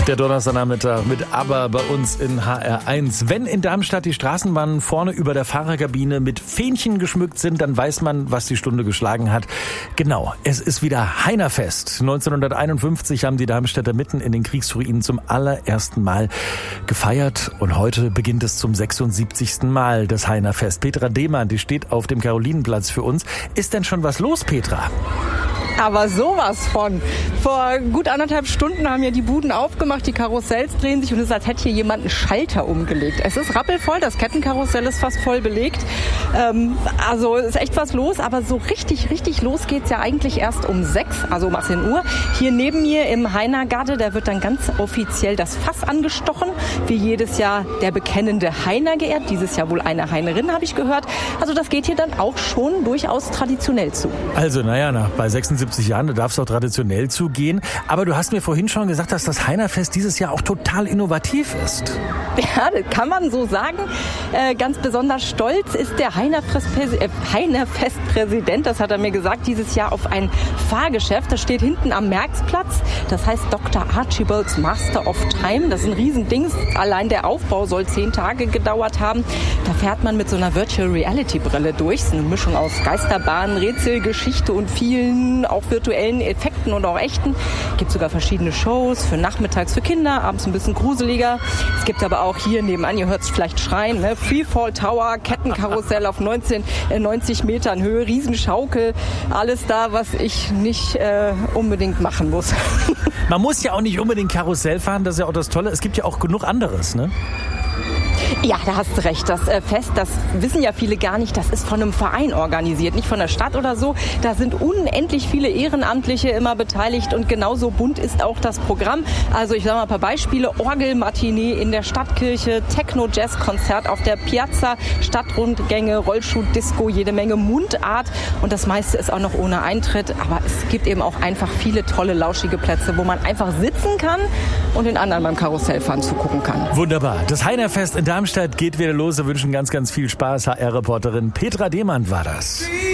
Der Donnerstagnachmittag mit ABBA bei uns in HR1. Wenn in Darmstadt die Straßenbahnen vorne über der Fahrerkabine mit Fähnchen geschmückt sind, dann weiß man, was die Stunde geschlagen hat. Genau, es ist wieder Heinerfest. 1951 haben die Darmstädter mitten in den Kriegsruinen zum allerersten Mal gefeiert. Und heute beginnt es zum 76. Mal, das Heinerfest. Petra Demand, die steht auf dem Karolinenplatz für uns. Ist denn schon was los, Petra? Aber sowas von. Vor gut 1,5 Stunden haben ja die Buden aufgemacht, die Karussells drehen sich und es ist, als hätte hier jemand einen Schalter umgelegt. Es ist rappelvoll, das Kettenkarussell ist fast voll belegt. Also ist echt was los, aber so richtig los geht's ja eigentlich erst um 6, also um 18 Uhr. Hier neben mir im Heinergarde, da wird dann ganz offiziell das Fass angestochen. Wie jedes Jahr der bekennende Heiner geehrt. Dieses Jahr wohl eine Heinerin, habe ich gehört. Also das geht hier dann auch schon durchaus traditionell zu. Also bei 76 Jahren, da darf es auch traditionell zugehen. Aber du hast mir vorhin schon gesagt, dass das Heinerfest dieses Jahr auch total innovativ ist. Ja, das kann man so sagen. Ganz besonders stolz ist der Heinerfestpräsident, das hat er mir gesagt, dieses Jahr auf ein Fahrgeschäft. Das steht hinten am Märksplatz. Das heißt Dr. Archibald's Master of Time. Das ist ein Riesending. Allein der Aufbau soll 10 Tage gedauert haben. Da fährt man mit so einer Virtual Reality Brille durch. Das ist eine Mischung aus Geisterbahnen, Rätsel, Geschichte und vielen auch virtuellen Effekten und auch echten. Es gibt sogar verschiedene Shows für nachmittags für Kinder, abends ein bisschen gruseliger. Es gibt aber auch hier nebenan, ihr hört es vielleicht schreien, ne? Freefall Tower, Kettenkarussell auf 90 Metern Höhe, Riesenschaukel, alles da, was ich nicht unbedingt machen muss. Man muss ja auch nicht unbedingt Karussell fahren, das ist ja auch das Tolle. Es gibt ja auch genug anderes, ne? Ja, da hast du recht. Das Fest, das wissen ja viele gar nicht, das ist von einem Verein organisiert, nicht von der Stadt oder so. Da sind unendlich viele Ehrenamtliche immer beteiligt und genauso bunt ist auch das Programm. Also ich sage mal ein paar Beispiele. Orgelmatinee in der Stadtkirche, Techno-Jazz-Konzert auf der Piazza, Stadtrundgänge, Rollschuh-Disco, jede Menge Mundart und das meiste ist auch noch ohne Eintritt. Aber es gibt eben auch einfach viele tolle, lauschige Plätze, wo man einfach sitzen kann und den anderen beim Karussellfahren zugucken kann. Wunderbar. Das Heinerfest in Darmstadt geht wieder los. Wir wünschen ganz viel Spaß. HR-Reporterin Petra Demand war das.